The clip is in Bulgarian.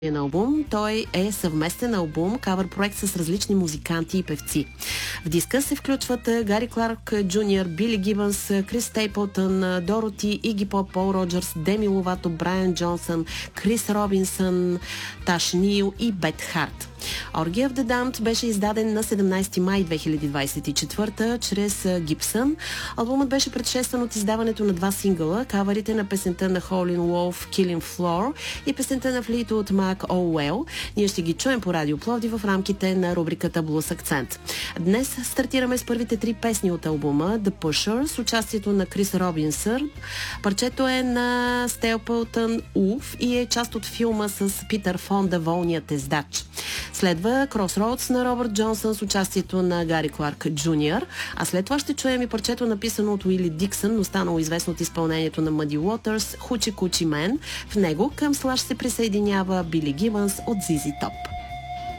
албум. Той е съвместен албум, кавър проект с различни музиканти и певци. В диска се включват Гари Кларк Джуниор, Били Гибънс, Крис Стейплтън, Дороти, Иги Поп, Пол Роджърс, Деми Ловато, Брайан Джонсън, Крис Робинсън, Таш Нил и Бет Харт. Orgy of the Damned беше издаден на 17 май 2024 чрез Гибсън. Албумът беше предшестван от издаването на два сингъла, каварите на песента на Howlin' Wolf Killing Floor и песента на Fleetwood Mac Oh Well. Ние ще ги чуем по Радио Пловдив в рамките на рубриката Blues Акцент. Днес стартираме с първите три песни от албума The Pusher с участието на Крис Робинсън. Парчето е на Стейплтън Улф и е част от филма с Питър Фонда Волният ездач. Следва Crossroads на Робърт Джонсън с участието на Гари Кларк Джуниор, а след това ще чуем и парчето написано от Уили Диксън, но станало известно от изпълнението на Muddy Waters, Hoochie Coochie Man. В него към Слаш се присъединява Били Гибънс от ZZ Top.